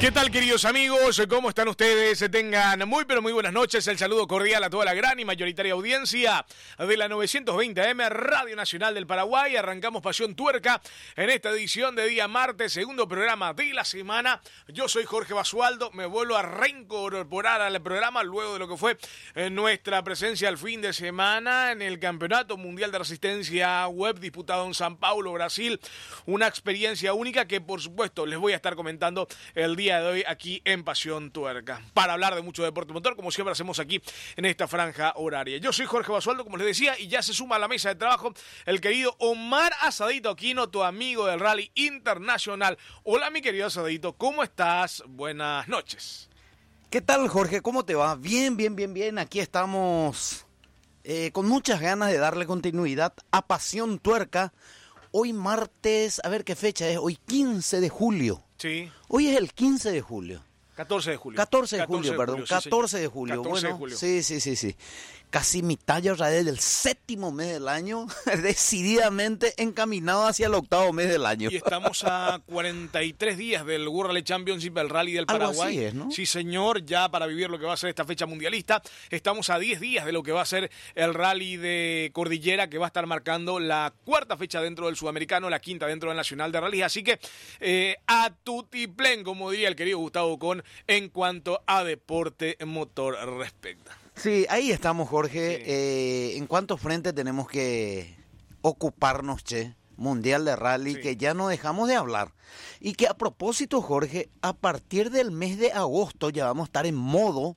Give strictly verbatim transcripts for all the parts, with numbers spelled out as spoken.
¿Qué tal, queridos amigos? ¿Cómo están ustedes? Tengan muy pero muy buenas noches. El saludo cordial a toda la gran y mayoritaria audiencia de la novecientos veinte A M Radio Nacional del Paraguay. Arrancamos Pasión Tuerca en esta edición de día martes, segundo programa de la semana. Yo soy Jorge Basualdo, me vuelvo a reincorporar al programa luego de lo que fue nuestra presencia el fin de semana en el Campeonato Mundial de Resistencia Web disputado en San Paulo, Brasil. Una experiencia única que, por supuesto, les voy a estar comentando el día de hoy aquí en Pasión Tuerca, para hablar de mucho deporte motor, como siempre hacemos aquí en esta franja horaria. Yo soy Jorge Basualdo, como les decía, y ya se suma a la mesa de trabajo el querido Omar Asadito Aquino, tu amigo del Rally Internacional. Hola, mi querido Asadito, ¿cómo estás? Buenas noches. ¿Qué tal, Jorge? ¿Cómo te va? Bien, bien, bien, bien. Aquí estamos eh, con muchas ganas de darle continuidad a Pasión Tuerca. Hoy martes, a ver qué fecha es, hoy quince de julio. Sí. Hoy es el quince de julio. catorce de julio. catorce de julio, perdón. Sí, catorce de julio. catorce Bueno, de julio. sí, sí, sí, sí. Casi mitad ya del séptimo mes del año, decididamente encaminado hacia el octavo mes del año. Y estamos a cuarenta y tres días del World Rally Championship, el Rally del Algo Paraguay. así es, ¿no? Sí, señor, ya para vivir lo que va a ser esta fecha mundialista. Estamos a diez días de lo que va a ser el Rally de Cordillera, que va a estar marcando la cuarta fecha dentro del Sudamericano, la quinta dentro del Nacional de Rally. Así que eh, a tutiplén, como diría el querido Gustavo Con, en cuanto a deporte motor respecta. Sí, ahí estamos, Jorge. Sí. Eh, ¿en cuántos frentes tenemos que ocuparnos, che? Mundial de Rally, Sí. que ya no dejamos de hablar. Y que a propósito, Jorge, a partir del mes de agosto ya vamos a estar en modo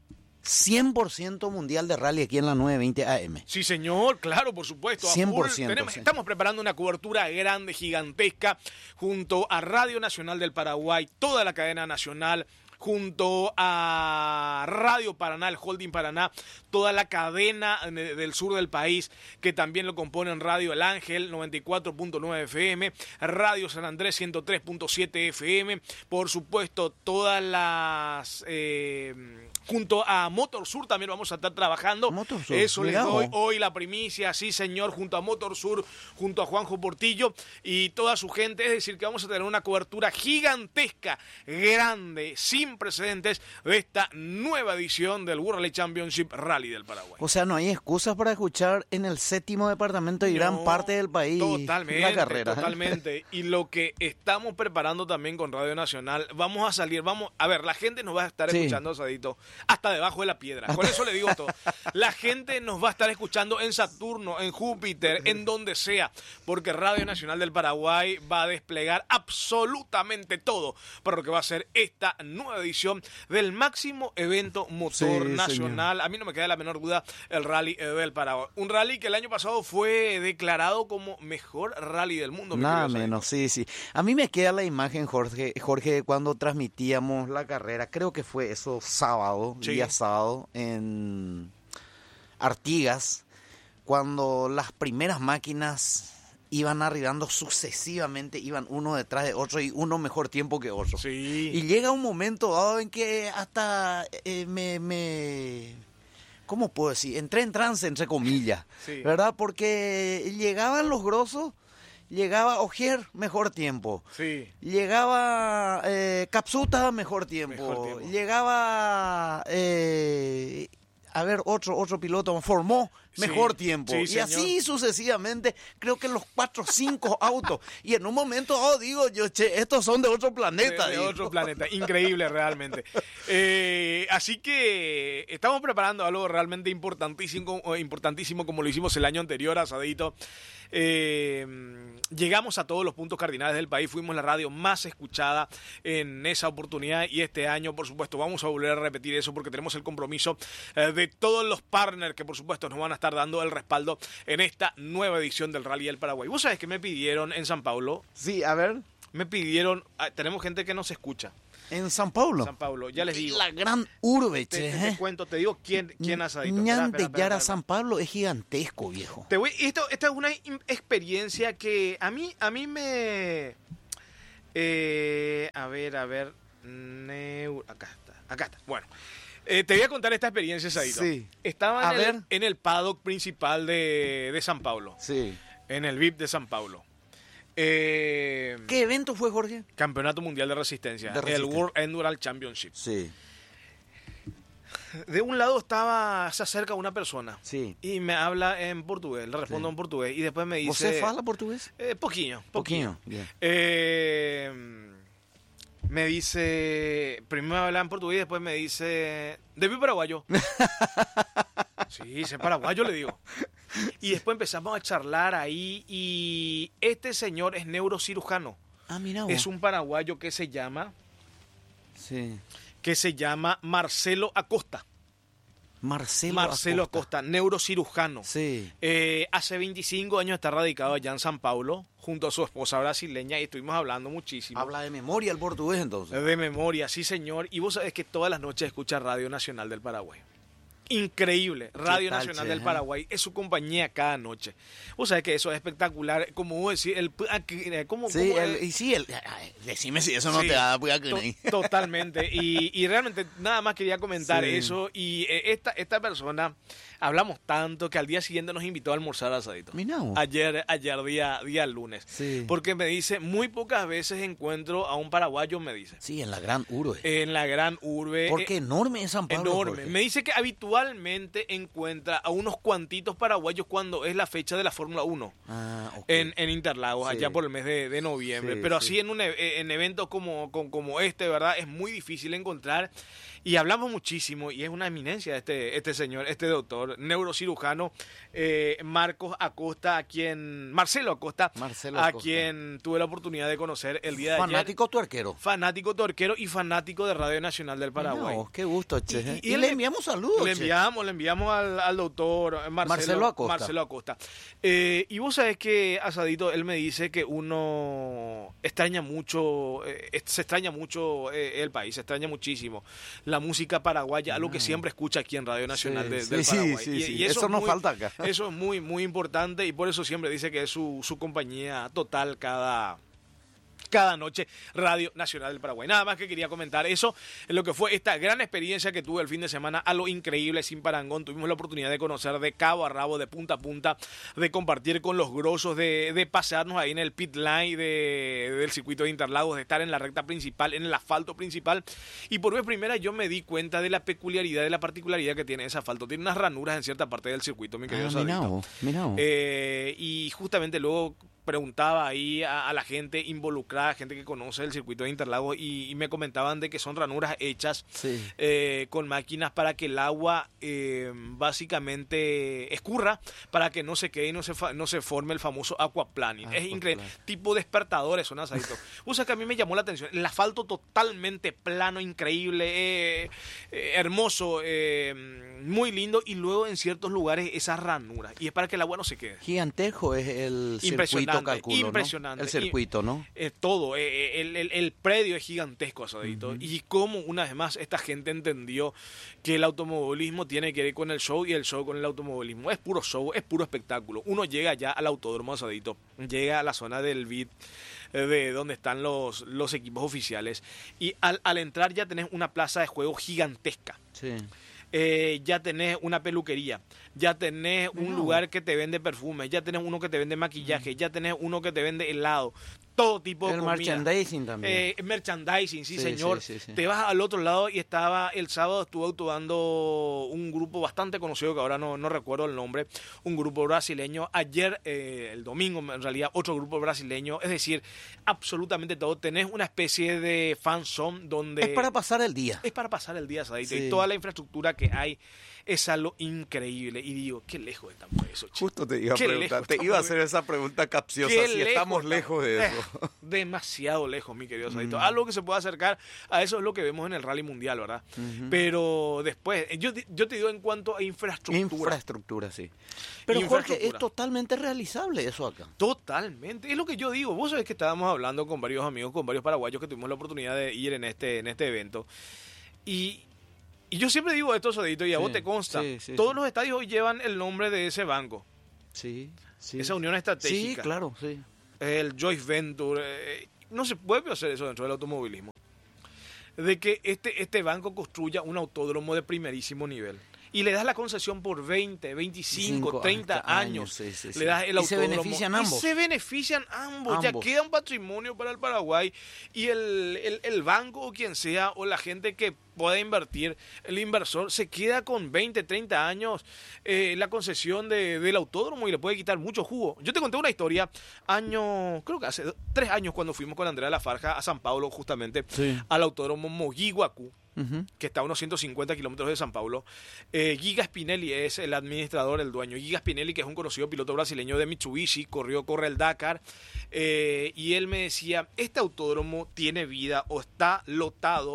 cien por ciento Mundial de Rally aquí en la novecientos veinte A M. Sí, señor, claro, por supuesto. a cien por full. ciento, Tenemos- sí. Estamos preparando una cobertura grande, gigantesca, junto a Radio Nacional del Paraguay, toda la cadena nacional, junto a Radio Paraná, el Holding Paraná, toda la cadena del sur del país, que también lo componen Radio El Ángel, noventa y cuatro punto nueve F M, Radio San Andrés, ciento tres punto siete F M, por supuesto, todas las... Eh, junto a Motor Sur también vamos a estar trabajando. Motor Sur, Eso les mirá doy vos. hoy la primicia, sí señor, junto a Motor Sur, junto a Juanjo Portillo y toda su gente. Es decir, que vamos a tener una cobertura gigantesca, grande, sin precedentes de esta nueva edición del World Rally Championship Rally del Paraguay. O sea, no hay excusas para escuchar en el séptimo departamento y gran No, parte del país totalmente, la carrera. Totalmente. Y lo que estamos preparando también con Radio Nacional, vamos a salir, vamos, a ver, la gente nos va a estar Sí. escuchando, Asadito, hasta debajo de la piedra. Con eso le digo todo. La gente nos va a estar escuchando en Saturno, en Júpiter, en donde sea, porque Radio Nacional del Paraguay va a desplegar absolutamente todo para lo que va a ser esta nueva edición del máximo evento motor Sí, nacional. A mí no me queda la menor duda el Rally del Paraguay. Un rally que el año pasado fue declarado como mejor rally del mundo. mi Nada querido Said. menos, sí, sí. A mí me queda la imagen, Jorge, Jorge, cuando transmitíamos la carrera, creo que fue eso sábado, Sí. día sábado, en Artigas, cuando las primeras máquinas iban arribando sucesivamente, iban uno detrás de otro y uno mejor tiempo que otro. Sí. Y llega un momento dado en que hasta eh, me, me... ¿Cómo puedo decir? Entré en trance, entre comillas, Sí. ¿verdad? Porque llegaban los grosos, llegaba Ogier, mejor tiempo. Sí. Llegaba eh, Capsuta, mejor tiempo. Mejor tiempo. Llegaba, eh, a ver, otro otro piloto, formó mejor Sí, tiempo. sí, y señor. así sucesivamente, creo que los cuatro o cinco autos. Y en un momento, oh, digo yo, che, estos son de otro planeta. De, de digo. otro planeta, increíble realmente. Eh, así que estamos preparando algo realmente importantísimo, importantísimo como lo hicimos el año anterior, Asadito. Eh, llegamos a todos los puntos cardinales del país, fuimos la radio más escuchada en esa oportunidad y este año, por supuesto, vamos a volver a repetir eso porque tenemos el compromiso eh, de todos los partners que, por supuesto, nos van a estar dando el respaldo en esta nueva edición del Rally del Paraguay. ¿Vos sabés que me pidieron en San Paulo? Sí, a ver, Me pidieron, ah, tenemos gente que nos escucha. en San Paulo. San Paulo, ya les digo. La gran urbe, Te, che. te- te eh. cuento, te digo quién, quién Asadito. Espera, Ñan espera, de espera, Yara, espera. San Pablo es gigantesco, viejo. Te voy, esto, esta es una im- experiencia que a mí, a mí me... eh, a ver, a ver... Neu- acá está, acá está. Bueno, eh, te voy a contar esta experiencia, Asadito. Sí. Estaba A en el, ver. en el paddock principal de, de San Paulo, Sí. en el V I P de San Paulo. Eh, ¿Qué evento fue, Jorge? Campeonato Mundial de Resistencia, De resistencia. el World Endurance Championship. Sí, De un lado estaba, se acerca una persona sí. y me habla en portugués, le respondo Sí. en portugués y después me dice... ¿Você fala portugués? Eh, poquinho, Poquinho, poquinho. bien. Eh, me dice, primero me habla en portugués y después me dice, ¿de mi paraguayo? Sí, sé paraguayo, le digo. Y después empezamos a charlar ahí y este señor es neurocirujano. Ah, mira vos. Es un paraguayo que se llama, Sí. que se llama Marcelo Acosta. Marcelo, Marcelo Acosta. Acosta, neurocirujano. Sí. Eh, hace veinticinco años está radicado allá en San Paulo, junto a su esposa brasileña, y estuvimos hablando muchísimo. Habla de memoria el portugués, entonces. De memoria, sí señor. Y vos sabés que todas las noches escucha Radio Nacional del Paraguay. Increíble, Radio tal, Nacional che, del eh? Paraguay es su compañía cada noche. Vos sabés que eso es espectacular, como vos decís, el, ¿cómo, Sí, cómo el, es? y sí, el, ay, decime si eso no Sí, te da pues, to- totalmente. Y, y realmente nada más quería comentar Sí. eso. Y eh, esta, esta persona, hablamos tanto que al día siguiente nos invitó a almorzar asadito. Mirá vos. Ayer, ayer día, día lunes. Sí. Porque me dice, muy pocas veces encuentro a un paraguayo, me dice, Sí, en la gran urbe. en la gran urbe. Porque eh, enorme es San Pablo. enorme. Jorge. Me dice que habitualmente encuentra a unos cuantitos paraguayos cuando es la fecha de la Fórmula uno. Ah, ok. En, en Interlagos, Sí. allá por el mes de, de noviembre. Sí, Pero sí. así en, un, e- en eventos como, como, como este, ¿verdad? Es muy difícil encontrar. Y hablamos muchísimo, y es una eminencia este, este señor, este doctor, neurocirujano, eh, Marcos Acosta, a quien, Marcelo Acosta, Marcelo a Acosta. quien tuve la oportunidad de conocer el día de ayer. Fanático tuerquero. Fanático torquero y fanático de Radio Nacional del Paraguay. No, qué gusto, che. Y- Y, y él le le- enviamos saludos, Le che. enviamos, le enviamos al, al doctor Marcelo, Marcelo Acosta. Marcelo Acosta. Eh, y vos sabés que, Asadito, él me dice que uno extraña mucho, eh, es- se extraña mucho eh, el país, se extraña muchísimo la música paraguaya, algo que siempre escucha aquí en Radio Nacional Sí, de- sí, del sí, Paraguay. sí, Y- sí. y Eso es no muy- falta acá. Eso es muy, muy importante y por eso siempre dice que es su, su compañía total cada... cada noche, Radio Nacional del Paraguay. Nada más que quería comentar eso, en lo que fue esta gran experiencia que tuve el fin de semana, a lo increíble, sin parangón. Tuvimos la oportunidad de conocer de cabo a rabo, de punta a punta, de compartir con los grosos, de, de pasearnos ahí en el pit line de, del circuito de Interlagos, de estar en la recta principal, en el asfalto principal. Y por vez primera yo me di cuenta de la peculiaridad, de la particularidad que tiene ese asfalto. Tiene unas ranuras en cierta parte del circuito, mi querido Ah, mirá Sadito. vos, mirá vos. Eh, y justamente luego preguntaba ahí a, a la gente involucrada, gente que conoce el circuito de Interlagos, y, y me comentaban de que son ranuras hechas Sí. eh, con máquinas para que el agua eh, básicamente escurra, para que no se quede y no se, fa- no se forme el famoso aquaplaning. Es increíble. Aquaplaning. Tipo despertadores son asaditos. O sea que a mí me llamó la atención. El asfalto totalmente plano, increíble, eh, eh, hermoso, eh, muy lindo, y luego en ciertos lugares esas ranuras. Y es para que el agua no se quede. Gigantejo es el Impresionante, circuito, calculo, ¿no? impresionante. El circuito, ¿no? Eh, todo, eh, el, el- el predio es gigantesco, Asadito. Y cómo, una vez más, esta gente entendió que el automovilismo tiene que ver con el show y el show con el automovilismo. Es puro show, es puro espectáculo. Uno llega ya al autódromo, Asadito, llega a la zona del V I T, eh, de donde están los, los equipos oficiales, y al, al entrar ya tenés una plaza de juego gigantesca. Sí. Eh, ya tenés una peluquería, ya tenés un Mirá. lugar que te vende perfumes, ya tenés uno que te vende maquillaje, ya tenés uno que te vende helado, todo tipo de El comida. merchandising también. Eh, merchandising, sí, Sí, señor. sí, sí, sí. Te vas al otro lado y estaba, el sábado estuvo actuando un grupo bastante conocido, que ahora no, no recuerdo el nombre, un grupo brasileño. Ayer, eh, el domingo, en realidad, otro grupo brasileño. Es decir, absolutamente todo. Tenés una especie de fan zone donde... es para pasar el día. Es para pasar el día, Sadito. Sí. Y toda la infraestructura que hay es algo increíble. Y digo, qué lejos estamos de eso, chico. Justo te iba a Qué preguntar, lejos te estamos iba a de- hacer esa pregunta capciosa, Qué si estamos lejos de Eh, eso. demasiado lejos, mi querido Sadito. Mm. Algo que se pueda acercar a eso es lo que vemos en el Rally Mundial, ¿verdad? Pero después, eh, yo, te- yo te digo en cuanto a infraestructura. Infraestructura, sí. Pero Jorge, es Infraestructura. totalmente realizable eso acá. Totalmente, es lo que yo digo. Vos sabés que estábamos hablando con varios amigos, con varios paraguayos que tuvimos la oportunidad de ir en este, en este evento. Y, y yo siempre digo esto, Sadito, y a Sí, vos te consta. sí, sí, Todos sí. los estadios hoy llevan el nombre de ese banco, Sí, sí. esa unión Sí, estratégica. claro, sí. El joint venture. eh, no se puede hacer eso dentro del automovilismo. De que este, este banco construya un autódromo de primerísimo nivel. y le das la concesión por veinte, veinticinco, treinta años, sí, sí, sí. le das el y autódromo. se benefician ambos. Y se benefician ambos. ambos. Ya queda un patrimonio para el Paraguay y el, el, el banco o quien sea o la gente que pueda invertir, el inversor se queda con veinte, treinta años eh, la concesión de, del autódromo y le puede quitar mucho jugo. Yo te conté una historia, año, creo que hace tres años cuando fuimos con Andrea Lafarja a San Pablo justamente, sí. al autódromo Mogi-Guacu. Uh-huh. Que está a unos ciento cincuenta kilómetros de San Paulo. eh, Giga Spinelli es el administrador, el dueño. Giga Spinelli, que es un conocido piloto brasileño de Mitsubishi, corrió, corre el Dakar, eh, y él me decía, este autódromo tiene vida, o está lotado,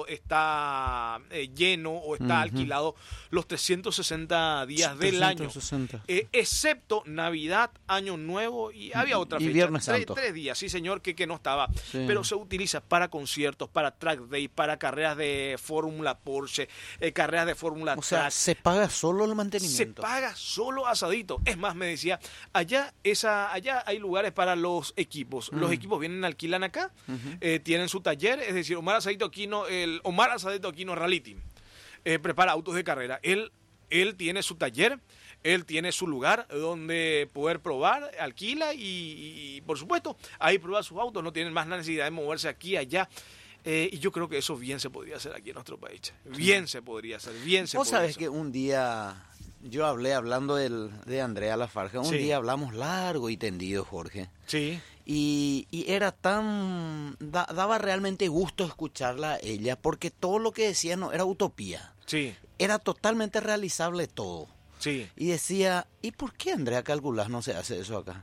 está eh, lleno, o está uh-huh. alquilado los trescientos sesenta días del año, eh, excepto Navidad, Año Nuevo, y había otra y fecha, Viernes tres, Santo. tres días, sí señor, que, que no estaba, sí. pero se utiliza para conciertos, para track day, para carreras de Fórmula Porsche, eh, carreras de Fórmula O sea, Track. se paga solo el mantenimiento. Se paga solo asadito. Es más, me decía, allá esa, allá hay lugares para los equipos. Mm. Los equipos vienen, alquilan acá, uh-huh. eh, tienen su taller, es decir, Omar Asadito Aquino, el Omar Asadito Aquino Rally, eh, prepara autos de carrera. Él, él tiene su taller, él tiene su lugar donde poder probar, alquila y, y por supuesto, ahí prueba sus autos, no tienen más necesidad de moverse aquí, allá. Eh, y yo creo que eso bien se podría hacer aquí en nuestro país. Bien se podría hacer, bien se Vos podría sabés hacer. Que un día, yo hablé hablando del, de Andrea Lafarja, un sí. día hablamos largo y tendido, Jorge. Sí. Y, y era tan, da, daba realmente gusto escucharla a ella, porque todo lo que decía no era utopía. Sí. Era totalmente realizable todo. Sí. Y decía, ¿y por qué, Andrea, calculás no se hace eso acá?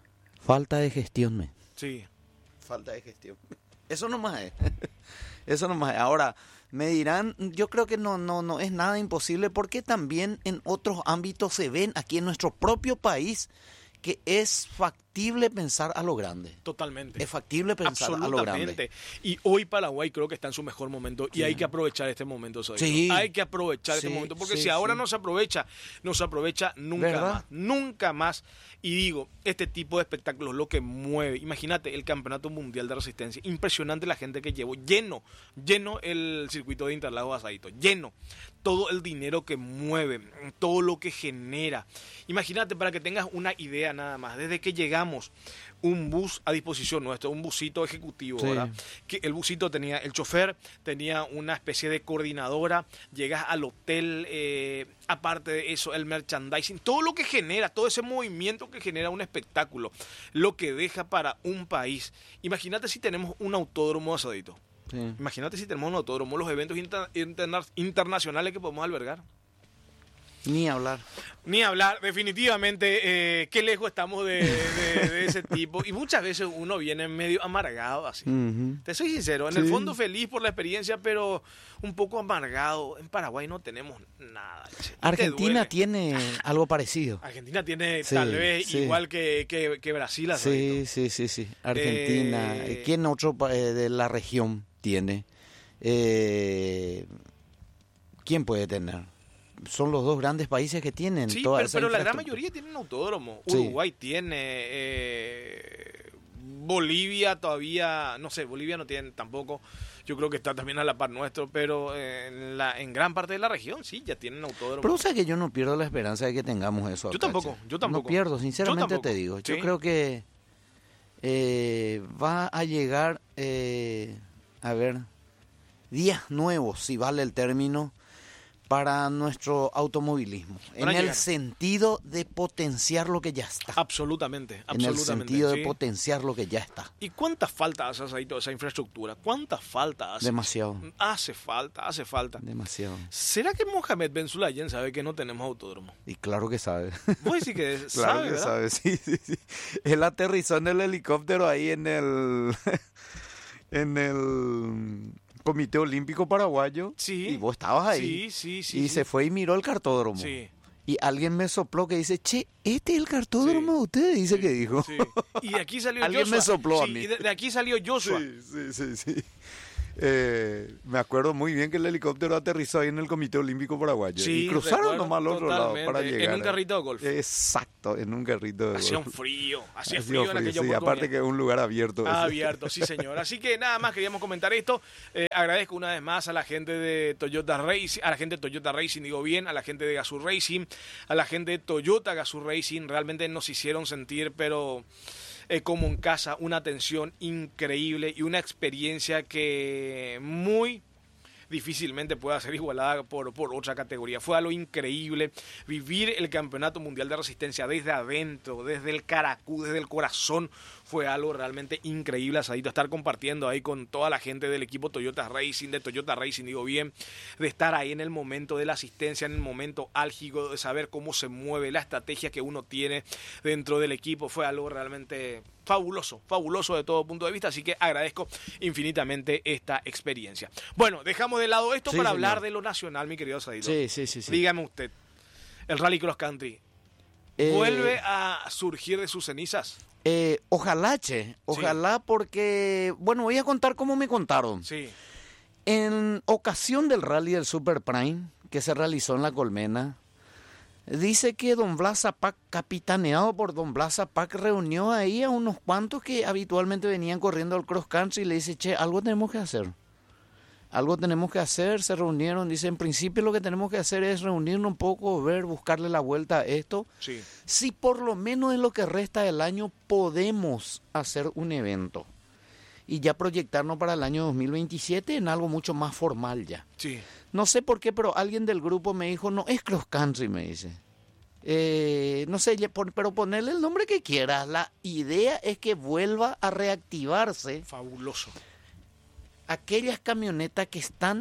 Falta de gestión, me. Sí. Falta de gestión. Eso nomás es. Eso nomás es. Ahora, me dirán, yo creo que no, no, no es nada imposible, porque también en otros ámbitos se ven aquí en nuestro propio país que es factible pensar a lo grande. Totalmente. Es factible pensar a lo grande. Y hoy Paraguay creo que está en su mejor momento y sí. hay que aprovechar este momento. Sí. Hay que aprovechar sí, este momento porque sí, si ahora sí. no se aprovecha, no se aprovecha nunca ¿verdad? más. Nunca más. Y digo, este tipo de espectáculos lo que mueve. Imagínate el Campeonato Mundial de Resistencia. Impresionante la gente que llevó. Lleno, lleno el circuito de Interlagos Asadito. Lleno. Todo el dinero que mueve, todo lo que genera. Imagínate, para que tengas una idea nada más, desde que llegamos, un bus a disposición nuestro, un busito ejecutivo, sí. ¿verdad? Que el busito tenía el chofer, tenía una especie de coordinadora, llegas al hotel, eh, aparte de eso, el merchandising, todo lo que genera, todo ese movimiento que genera un espectáculo, lo que deja para un país. Imagínate si tenemos un autódromo asadito. Sí. Imagínate si tenemos un autódromo, los eventos inter, interna, internacionales que podemos albergar. Ni hablar. Ni hablar, definitivamente, eh, qué lejos estamos de, de, de ese tipo. Y muchas veces uno viene medio amargado así. Uh-huh. Te soy sincero, en sí. el fondo feliz por la experiencia, pero un poco amargado. En Paraguay no tenemos nada. Argentina tiene algo parecido. Argentina tiene sí, tal vez sí. igual que, que, que Brasil. Sí, sí, sí, sí. Argentina. Eh, ¿Quién otro eh, de la región tiene? Eh, ¿Quién puede tener? Son los dos grandes países que tienen sí, toda pero, esa pero la gran mayoría tienen autódromo. Sí. Uruguay tiene, eh, Bolivia todavía, no sé, Bolivia no tiene tampoco, yo creo que está también a la par nuestro, pero en, la, en gran parte de la región sí, ya tienen autódromo. Pero o sea que yo no pierdo la esperanza de que tengamos eso. Yo acá, tampoco, che. yo tampoco. No pierdo, sinceramente yo tampoco. te digo. Yo sí. creo que eh, va a llegar, eh, a ver, días nuevos, si vale el término, para nuestro automovilismo, en el sentido de potenciar lo que ya está. Absolutamente, absolutamente. En el sentido sí. de potenciar lo que ya está. ¿Y cuánta falta hace ahí toda esa infraestructura? ¿Cuánta falta hace? Demasiado. Hace falta, hace falta. Demasiado. ¿Será que Mohamed Ben Sulayem sabe que no tenemos autódromo? Y claro que sabe. Vos decís que claro sabe, que ¿verdad? sabe, sí, sí, sí. Él aterrizó en el helicóptero ahí en el... en el... Comité Olímpico Paraguayo. Sí. Y vos estabas ahí. Sí, sí, sí. Y sí. se fue y miró el cartódromo. Sí. Y alguien me sopló que dice, che, este es el cartódromo de sí. ustedes, dice sí. que dijo. Sí. Y de aquí salió alguien Joshua. me sopló sí, a mí. Y de, de aquí salió Joshua. Sí, sí, sí, sí. Eh, me acuerdo muy bien que el helicóptero aterrizó ahí en el Comité Olímpico Paraguayo. Sí, y cruzaron recuerdo, nomás al otro lado para totalmente, llegar. en un carrito de golf. Exacto, en un carrito de Hacía un golf. frío, hacía Hacía frío en frío, aquella sí, oportunidad. aparte que es un lugar abierto. Ah, ese. abierto, sí señor. Así que nada más queríamos comentar esto. Eh, agradezco una vez más a la gente de Toyota Racing, a la gente de Toyota Racing, digo bien, a la gente de Gazoo Racing, a la gente de Toyota Gazoo Racing. Realmente nos hicieron sentir, pero eh, como en casa, una atención increíble y una experiencia que muy difícilmente pueda ser igualada por, por otra categoría. Fue algo increíble vivir el Campeonato Mundial de Resistencia desde adentro, desde el caracú, desde el corazón. Fue algo realmente increíble, Asadito, estar compartiendo ahí con toda la gente del equipo Toyota Racing, de Toyota Racing, digo bien, de estar ahí en el momento de la asistencia, en el momento álgido, de saber cómo se mueve la estrategia que uno tiene dentro del equipo. Fue algo realmente fabuloso, fabuloso de todo punto de vista, así que agradezco infinitamente esta experiencia. Bueno, dejamos de lado esto Sí, para señor. hablar de lo nacional, mi querido Asadito. Sí, sí, sí. sí. Dígame usted, el Rally Cross Country, Eh, ¿vuelve a surgir de sus cenizas? Eh, ojalá, che, ojalá porque, bueno, voy a contar cómo me contaron. Sí. En ocasión del rally del Super Prime, que se realizó en La Colmena, dice que don Blas Zapac, capitaneado por don Blas Zapac, reunió ahí a unos cuantos que habitualmente venían corriendo al cross country y le dice, che, algo tenemos que hacer. Algo tenemos que hacer, se reunieron, dice, en principio lo que tenemos que hacer es reunirnos un poco, ver, buscarle la vuelta a esto. Sí. Si por lo menos en lo que resta del año podemos hacer un evento y ya proyectarnos para el año dos mil veintisiete en algo mucho más formal ya. Sí. No sé por qué, pero alguien del grupo me dijo, no, es cross country, me dice. Eh, no sé, ya pon- pero ponerle el nombre que quieras. La idea es que vuelva a reactivarse Fabuloso. aquellas camionetas que están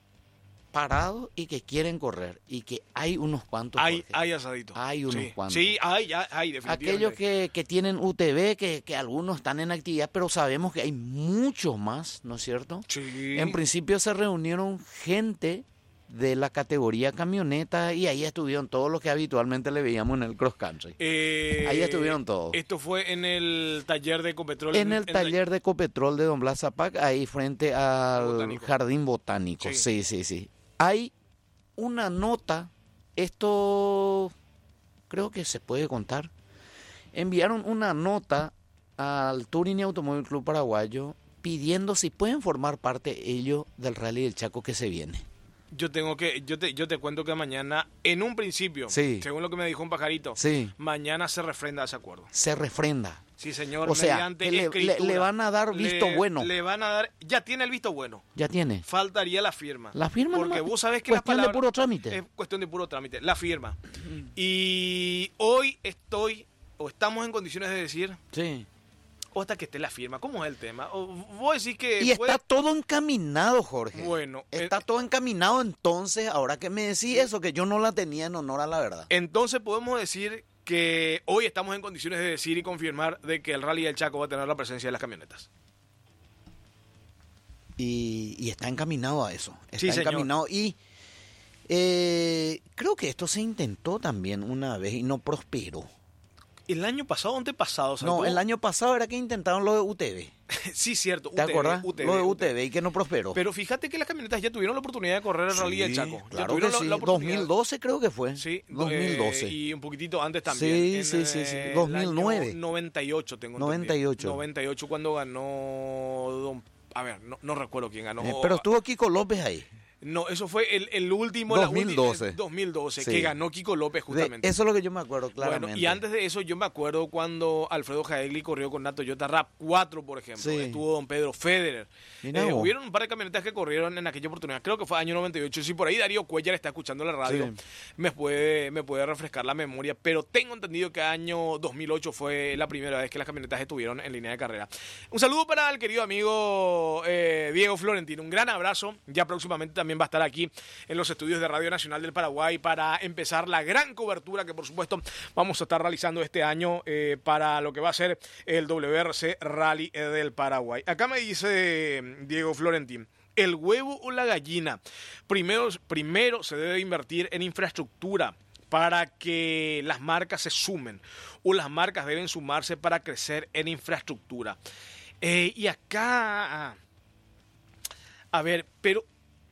parados y que quieren correr y que hay unos cuantos. Hay, Jorge. hay Asadito. Hay unos sí. cuantos. Sí, hay, hay, hay, definitivamente. Aquellos que, que tienen U T V, que, que algunos están en actividad, pero sabemos que hay muchos más, ¿no es cierto? Sí. En principio se reunieron gente de la categoría camioneta y ahí estuvieron todos los que habitualmente le veíamos en el cross country. Eh, Ahí estuvieron todos. Esto fue en el taller de Ecopetrol. En el taller de Ecopetrol de don Blas Zapac, ahí frente al Botánico. Jardín Botánico. Sí. Sí, sí, sí. Hay una nota, esto creo que se puede contar. Enviaron una nota al Touring y Automóvil Club Paraguayo pidiendo si pueden formar parte ellos del Rally del Chaco que se viene. Yo tengo que, yo te, yo te cuento que mañana, en un principio, Sí. según lo que me dijo un pajarito, Sí. mañana se refrenda ese acuerdo. Se refrenda. Sí, señor. O sea, mediante que le- escritura. le- le van a dar visto Le- bueno. Le van a dar, ya tiene el visto bueno. Ya tiene. Faltaría la firma. La firma Porque nomás. vos sabés que las Cuestión de palabras- puro trámite. Es cuestión de puro trámite. La firma. Y hoy estoy, o estamos en condiciones de decir, Sí. o hasta que esté la firma. ¿Cómo es el tema? O vos decís que Y puede- está todo encaminado, Jorge. Bueno, Está eh, todo encaminado entonces, ahora que me decís eso, que yo no la tenía en honor a la verdad. entonces podemos decir que hoy estamos en condiciones de decir y confirmar de que el Rally del Chaco va a tener la presencia de las camionetas. Y, y está encaminado a eso. Está Sí, señor. encaminado. Y eh, creo que esto se intentó también una vez y no prosperó. El año pasado, antepasado, No, ¿sabes? el año pasado era que intentaron lo de U T V. Sí, cierto. ¿Te U T V, acordás? U T V, Lo de U U T V y que no prosperó. Pero fíjate que las camionetas ya tuvieron la oportunidad de correr el Rally del Sí, Chaco. Ya claro que tuvieron la- sí. la oportunidad. dos mil doce creo que fue. Sí, dos mil doce. eh, y un poquitito antes también. Sí, En, sí, sí, sí. eh, dos mil nueve. el año noventa y ocho tengo noventa y ocho. entendido. noventa y ocho cuando ganó Don... A ver, no, no recuerdo quién ganó. Eh, pero estuvo Kiko López ahí. No, eso fue el, el último... dos mil doce. La ulti- dos mil doce, Sí. que ganó Kiko López De- justamente. eso es lo que yo me acuerdo claramente. Bueno, y antes de eso yo me acuerdo cuando Alfredo Jaegli corrió con la Toyota RAV cuatro, por ejemplo. Sí. Estuvo don Pedro Federer. Mirá Eh, vos. hubieron un par de camionetas que corrieron en aquella oportunidad. Creo que fue año noventa y ocho. Si por ahí Darío Cuellar está escuchando la radio, Sí. me, puede, me puede refrescar la memoria. Pero tengo entendido que año dos mil ocho fue la primera vez que las camionetas estuvieron en línea de carrera. Un saludo para el querido amigo eh, Diego Florentino. Un gran abrazo. Ya próximamente también va a estar aquí en los estudios de Radio Nacional del Paraguay para empezar la gran cobertura que por supuesto vamos a estar realizando este año eh, para lo que va a ser el W R C Rally del Paraguay. Acá me dice Diego Florentín, ¿el huevo o la gallina? Primero, primero se debe invertir en infraestructura para que las marcas se sumen, o las marcas deben sumarse para crecer en infraestructura. Eh, y acá... A ver, pero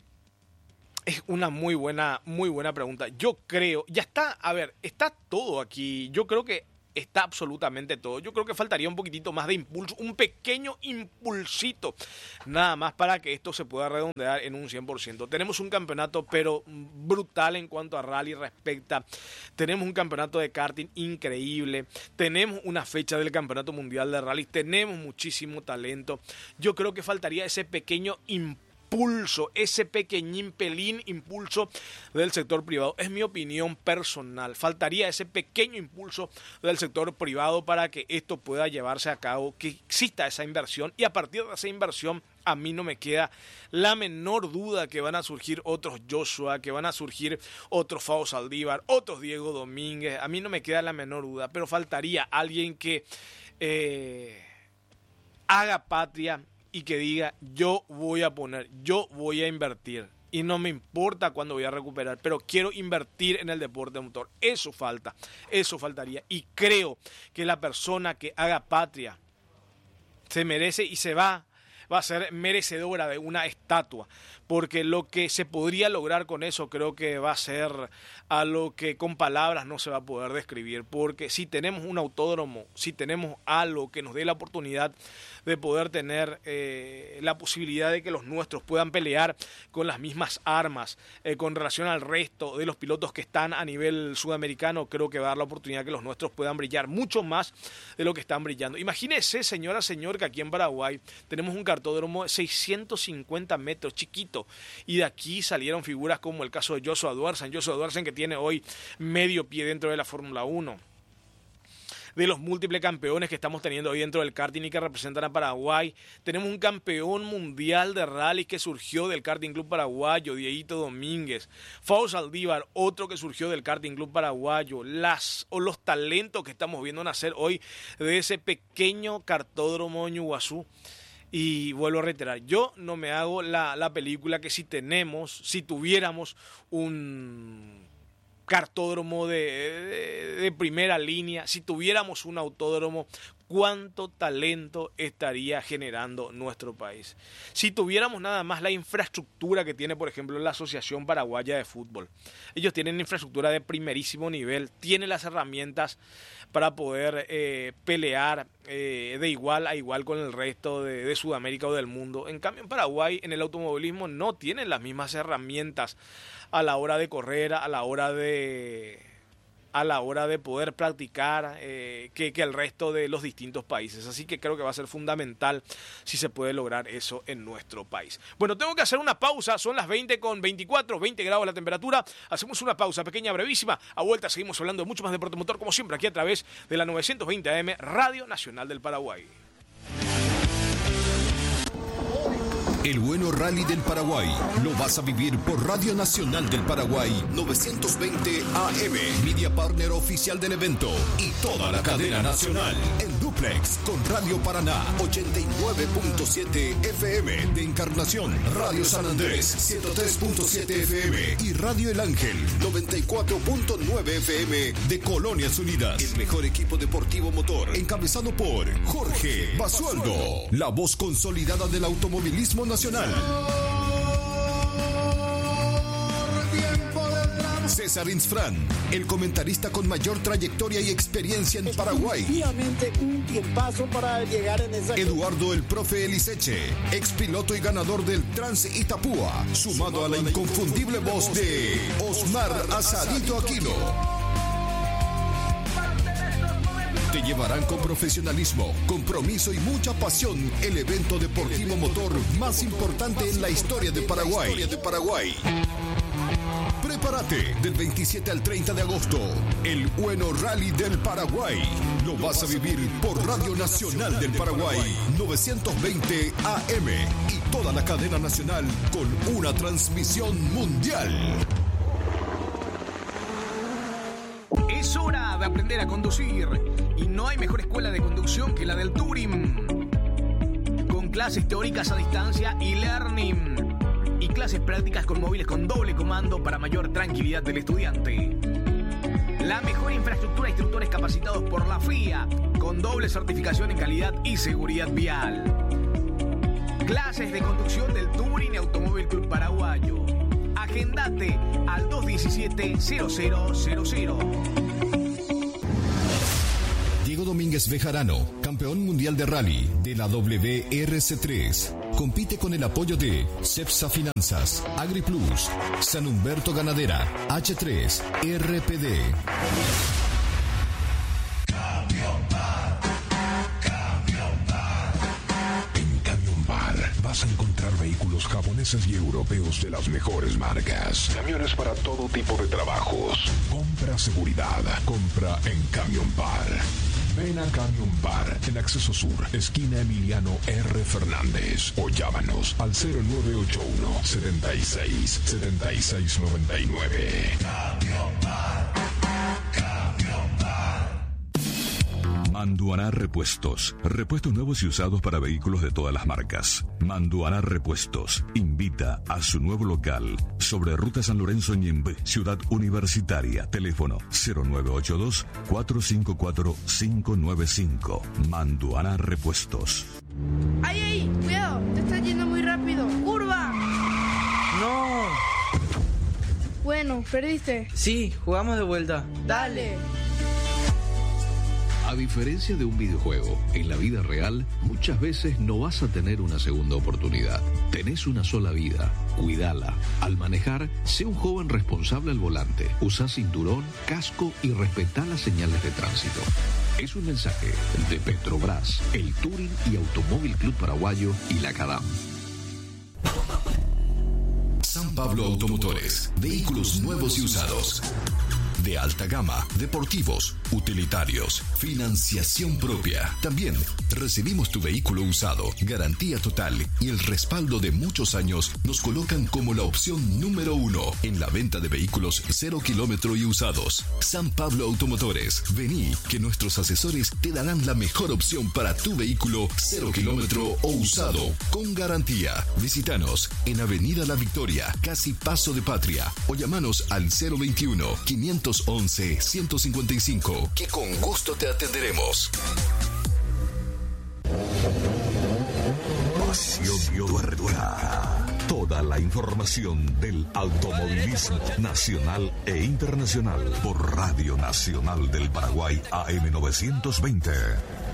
es una muy buena, muy buena pregunta. Yo creo, ya está, a ver, está todo aquí. Yo creo que está absolutamente todo. Yo creo que faltaría un poquitito más de impulso, un pequeño impulsito, nada más para que esto se pueda redondear en un cien por ciento. Tenemos un campeonato, pero brutal en cuanto a rally respecta. Tenemos un campeonato de karting increíble. Tenemos una fecha del campeonato mundial de rally. Tenemos muchísimo talento. Yo creo que faltaría ese pequeño impulso. Impulso, ese pequeñín pelín impulso del sector privado. Es mi opinión personal. Faltaría ese pequeño impulso del sector privado para que esto pueda llevarse a cabo, que exista esa inversión, y a partir de esa inversión a mí no me queda la menor duda que van a surgir otros Joshua, que van a surgir otros Fao Saldívar, otros Diego Domínguez. A mí no me queda la menor duda, pero faltaría alguien que eh, haga patria y que diga, yo voy a poner, yo voy a invertir. Y no me importa cuándo voy a recuperar, pero quiero invertir en el deporte motor. Eso falta, eso faltaría. Y creo que la persona que haga patria se merece y se va, va a ser merecedora de una estatua. Porque lo que se podría lograr con eso creo que va a ser a lo que con palabras no se va a poder describir. Porque si tenemos un autódromo, si tenemos algo que nos dé la oportunidad de poder tener eh, la posibilidad de que los nuestros puedan pelear con las mismas armas eh, con relación al resto de los pilotos que están a nivel sudamericano, creo que va a dar la oportunidad que los nuestros puedan brillar mucho más de lo que están brillando. Imagínese, señora, señor, que aquí en Paraguay tenemos un kartódromo de seiscientos cincuenta metros, chiquito, y de aquí salieron figuras como el caso de Joshua Duersen, Joshua Duersen que tiene hoy medio pie dentro de la Fórmula uno. De los múltiples campeones que estamos teniendo hoy dentro del karting y que representan a Paraguay. Tenemos un campeón mundial de rally que surgió del Karting Club Paraguayo, Dieguito Domínguez. Fao Saldívar, otro que surgió del Karting Club Paraguayo. Las, o los talentos que estamos viendo nacer hoy de ese pequeño kartódromo Ñuguazú. Y vuelvo a reiterar, yo no me hago la, la película que si tenemos, si tuviéramos un kartódromo de, de, de primera línea, si tuviéramos un autódromo, cuánto talento estaría generando nuestro país. Si tuviéramos nada más la infraestructura que tiene, por ejemplo, la Asociación Paraguaya de Fútbol. Ellos tienen infraestructura de primerísimo nivel, tienen las herramientas para poder eh, pelear eh, de igual a igual con el resto de, de Sudamérica o del mundo. En cambio, en Paraguay, en el automovilismo, no tienen las mismas herramientas a la hora de correr, a la hora de, a la hora de poder practicar eh, que, que el resto de los distintos países. Así que creo que va a ser fundamental si se puede lograr eso en nuestro país. Bueno, tengo que hacer una pausa, son las veinte con veinticuatro, veinte grados la temperatura. Hacemos una pausa pequeña, brevísima. A vuelta seguimos hablando de mucho más deporte motor, como siempre, aquí a través de la novecientos veinte A M, Radio Nacional del Paraguay. El bueno rally del Paraguay lo vas a vivir por Radio Nacional del Paraguay novecientos veinte A M, media partner oficial del evento y toda la cadena nacional. En duplex con Radio Paraná ochenta y nueve punto siete F M de Encarnación, Radio San Andrés ciento tres punto siete F M y Radio El Ángel noventa y cuatro punto nueve F M de Colonias Unidas. El mejor equipo deportivo motor encabezado por Jorge Basualdo, la voz consolidada del automovilismo nacional. César Insfrán, el comentarista con mayor trayectoria y experiencia en Paraguay. Efectivamente, un tiempazo para llegar en esa... Eduardo el Profe Eliseche, ex piloto y ganador del Trans Itapúa, sumado a la inconfundible voz de Osmar Asadito Aquino. Te llevarán con profesionalismo, compromiso y mucha pasión el evento deportivo motor más importante en la historia de Paraguay. Prepárate del veintisiete al treinta de agosto, el bueno rally del Paraguay. Lo vas a vivir por Radio Nacional del Paraguay novecientos veinte A M y toda la cadena nacional con una transmisión mundial. Es hora de aprender a conducir y no hay mejor escuela de conducción que la del Turing. Con clases teóricas a distancia y learning y clases prácticas con móviles con doble comando para mayor tranquilidad del estudiante. La mejor infraestructura, instructores capacitados por la F I A con doble certificación en calidad y seguridad vial. Clases de conducción del Turing Automóvil Contactate al dos diecisiete cero cero cero cero. Diego Domínguez Bejarano, campeón mundial de rally de la W R C tres. Compite con el apoyo de Cepsa Finanzas, AgriPlus, San Humberto Ganadera, H tres, R P D. Vas a encontrar vehículos japoneses y europeos de las mejores marcas. Camiones para todo tipo de trabajos. Compra seguridad. Compra en Camion Bar. Ven a Camion Bar, en Acceso Sur, esquina Emiliano R. Fernández. O llámanos al cero nueve ocho uno, setenta y seis, setenta y seis noventa y nueve. Camion Bar. Camion Bar. Manduaná Repuestos. Repuestos nuevos y usados para vehículos de todas las marcas. Manduaná Repuestos invita a su nuevo local sobre Ruta San Lorenzo Ñembe, Ciudad Universitaria. Teléfono cero nueve ocho dos, cuatro cinco cuatro, cinco nueve cinco. Manduaná Repuestos. ¡Ay, ay! ¡Cuidado! Te estás yendo muy rápido. ¡Curva! ¡No! Bueno, perdiste. Sí, jugamos de vuelta. Dale. A diferencia de un videojuego, en la vida real muchas veces no vas a tener una segunda oportunidad. Tenés una sola vida, cuídala. Al manejar, sé un joven responsable al volante. Usa cinturón, casco y respetá las señales de tránsito. Es un mensaje de Petrobras, el Touring y Automóvil Club Paraguayo y la CADAM. San Pablo Automotores, vehículos nuevos y usados. De alta gama, deportivos, utilitarios, financiación propia. También recibimos tu vehículo usado, garantía total y el respaldo de muchos años nos colocan como la opción número uno en la venta de vehículos cero kilómetro y usados. San Pablo Automotores, vení que nuestros asesores te darán la mejor opción para tu vehículo cero kilómetro o usado con garantía. Visítanos en Avenida La Victoria, casi Paso de Patria, o llamanos al cero veintiuno, quinientos once, ciento cincuenta y cinco, que con gusto te atenderemos. Pasión Tuerca. Toda la información del automovilismo nacional e internacional por Radio Nacional del Paraguay A M novecientos veinte.